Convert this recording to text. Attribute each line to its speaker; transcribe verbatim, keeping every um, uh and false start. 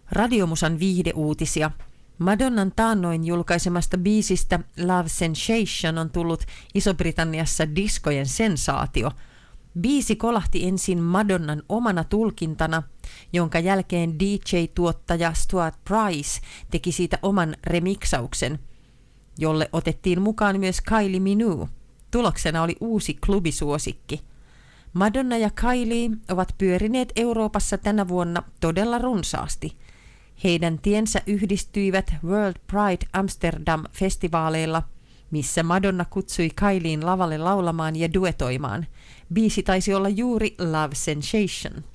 Speaker 1: Radiomusan viihdeuutisia. Madonnan taannoin julkaisemasta biisistä Love Sensation on tullut Iso-Britanniassa diskojen sensaatio. Biisi kolahti ensin Madonnan omana tulkintana, jonka jälkeen D J-tuottaja Stuart Price teki siitä oman remiksauksen, jolle otettiin mukaan myös Kylie Minogue. Tuloksena oli uusi klubisuosikki. Madonna ja Kylie ovat pyörineet Euroopassa tänä vuonna todella runsaasti. Heidän tiensä yhdistyivät World Pride Amsterdam-festivaaleilla, missä Madonna kutsui Kylien lavalle laulamaan ja duetoimaan. Biisi taisi olla juuri Love Sensation.